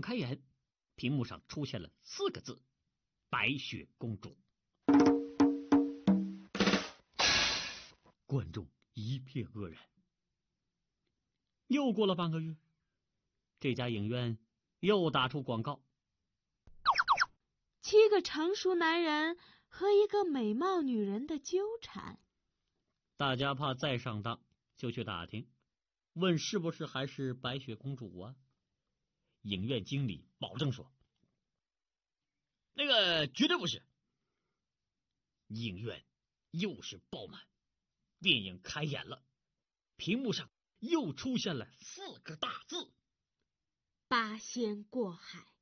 开眼，屏幕上出现了4个字：白雪公主。观众一片愕然。又过了半个月，这家影院又打出广告 ：7个成熟男人和一个美貌女人的纠缠。 大家怕再上当，就去打听，问是不是还是白雪公主啊？影院经理保证说，那个绝对不是。影院又是爆满，电影开演了，屏幕上又出现了4个大字： 八仙过海。